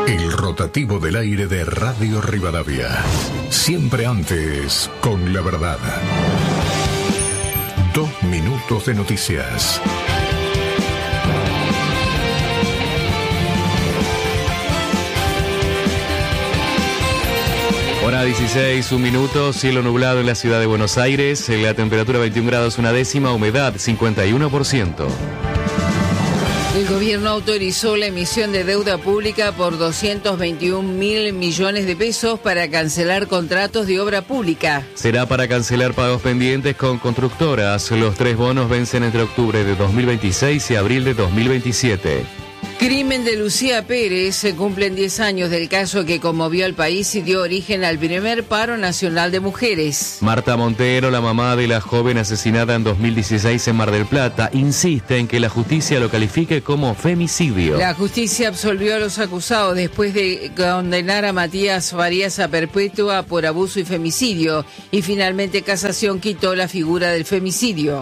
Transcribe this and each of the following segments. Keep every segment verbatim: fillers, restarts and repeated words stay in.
El rotativo del aire de Radio Rivadavia. Siempre antes, con la verdad. Dos minutos de noticias. Hora dieciséis, un minuto, cielo nublado en la ciudad de Buenos Aires, la temperatura veintiún grados una décima, humedad cincuenta y uno por ciento. El gobierno autorizó la emisión de deuda pública por doscientos veintiún mil millones de pesos para cancelar contratos de obra pública. Será para cancelar pagos pendientes con constructoras. Los tres bonos vencen entre octubre de dos mil veintiséis y abril de dos mil veintisiete. Crimen de Lucía Pérez. Se cumplen diez años del caso que conmovió al país y dio origen al primer paro nacional de mujeres. Marta Montero, la mamá de la joven asesinada en dos mil dieciséis en Mar del Plata, insiste en que la justicia lo califique como femicidio. La justicia absolvió a los acusados después de condenar a Matías Farías a perpetua por abuso y femicidio, y finalmente casación quitó la figura del femicidio.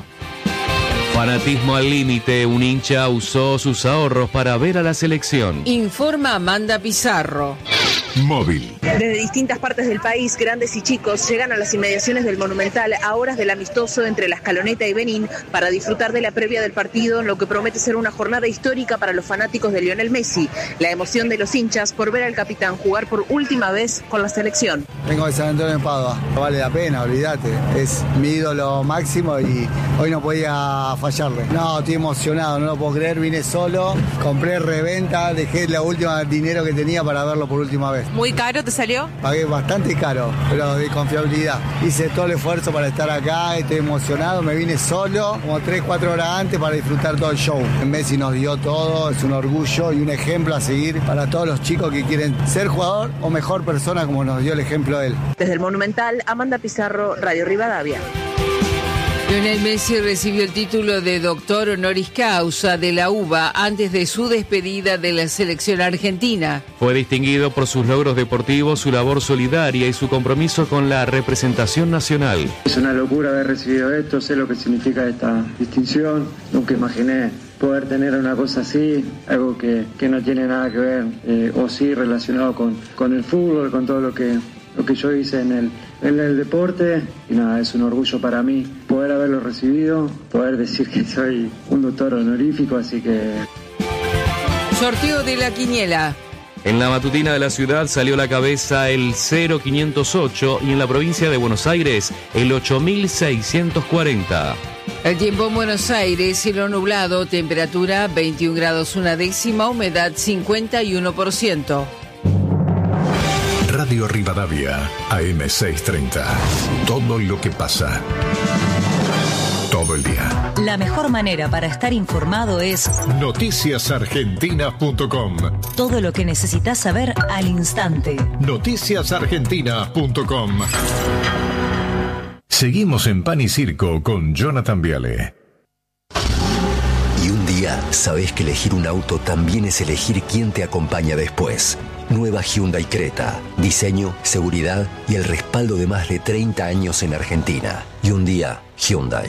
Fanatismo al límite, un hincha usó sus ahorros para ver a la selección. Informa Amanda Pizarro. Móvil. Desde distintas partes del país, grandes y chicos llegan a las inmediaciones del Monumental a horas del amistoso entre La Escaloneta y Benín para disfrutar de la previa del partido, en lo que promete ser una jornada histórica para los fanáticos de Lionel Messi. La emoción de los hinchas por ver al capitán jugar por última vez con la selección. Vengo de San Antonio de Padua, vale la pena, olvídate, es mi ídolo máximo y hoy no podía fallarle. No, estoy emocionado, no lo puedo creer, vine solo, compré reventa, dejé la última dinero que tenía para verlo por última vez. ¿Muy caro te salió? Pagué bastante caro, pero de confiabilidad. Hice todo el esfuerzo para estar acá, estoy emocionado, me vine solo, como tres, cuatro horas antes para disfrutar todo el show. Messi nos dio todo, es un orgullo y un ejemplo a seguir para todos los chicos que quieren ser jugador o mejor persona como nos dio el ejemplo él. Desde el Monumental, Amanda Pizarro, Radio Rivadavia. Lionel Messi recibió el título de doctor honoris causa de la U B A antes de su despedida de la selección argentina. Fue distinguido por sus logros deportivos, su labor solidaria y su compromiso con la representación nacional. Es una locura haber recibido esto, sé lo que significa esta distinción, nunca imaginé poder tener una cosa así, algo que, que no tiene nada que ver, eh, o sí relacionado con, con el fútbol, con todo lo que, lo que yo hice en el, en el deporte. Y nada, es un orgullo para mí poder haberlo recibido, poder decir que soy un doctor honorífico, así que... Sorteo de la quiniela. En la matutina de la ciudad salió a la cabeza el cero quinientos ocho y en la provincia de Buenos Aires el ocho mil seiscientos cuarenta. El tiempo en Buenos Aires, cielo nublado, temperatura veintiún grados una décima, humedad cincuenta y uno por ciento. Radio Rivadavia, A M seiscientos treinta. Todo lo que pasa. Todo el día. La mejor manera para estar informado es noticias argentinas punto com. Todo lo que necesitas saber al instante. noticias argentinas punto com. Seguimos en Pan y Circo con Jonathan Viale. Y un día sabés que elegir un auto también es elegir quién te acompaña después. Nueva Hyundai Creta. Diseño, seguridad y el respaldo de más de treinta años en Argentina. Y un día, Hyundai.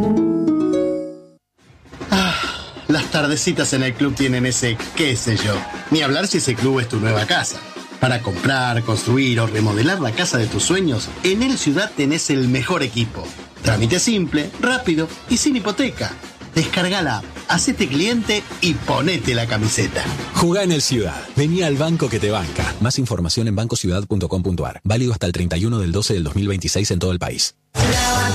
Ah, las tardecitas en el club tienen ese qué sé yo. Ni hablar si ese club es tu nueva casa. Para comprar, construir o remodelar la casa de tus sueños, en El Ciudad tenés el mejor equipo. Trámite simple, rápido y sin hipoteca. Descarga la app, hacete cliente y ponete la camiseta. Jugá en El Ciudad. Vení al banco que te banca. Más información en banco ciudad punto com punto a r. Válido hasta el treinta y uno del doce del dos mil veintiséis en todo el país.